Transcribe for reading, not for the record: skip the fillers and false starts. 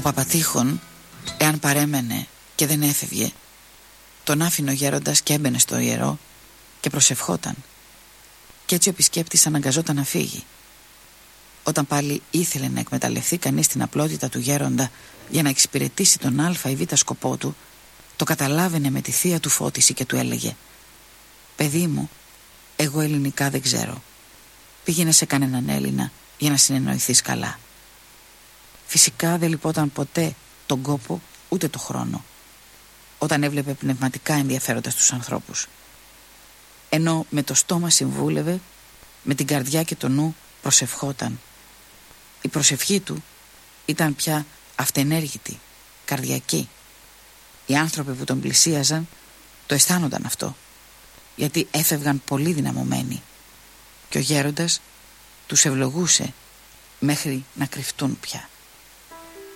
Παπατήχων, εάν παρέμενε και δεν έφευγε, τον άφηνε ο γέροντας και έμπαινε στο ιερό και προσευχόταν. Κι έτσι ο επισκέπτης αναγκαζόταν να φύγει. Όταν πάλι ήθελε να εκμεταλλευτεί κανείς την απλότητα του γέροντα για να εξυπηρετήσει τον α ή β σκοπό του, το καταλάβαινε με τη θεία του φώτιση και του έλεγε: «Παιδί μου, εγώ ελληνικά δεν ξέρω. Πήγαινε σε κανέναν Έλληνα για να συνεννοηθείς καλά». Φυσικά δεν λυπόταν ποτέ τον κόπο ούτε το χρόνο όταν έβλεπε πνευματικά ενδιαφέροντα στους ανθρώπους. Ενώ με το στόμα συμβούλευε, με την καρδιά και το νου προσευχόταν. Η προσευχή του ήταν πια αυτενέργητη, καρδιακή. Οι άνθρωποι που τον πλησίαζαν το αισθάνονταν αυτό, γιατί έφευγαν πολύ δυναμωμένοι και ο γέροντας τους ευλογούσε μέχρι να κρυφτούν πια.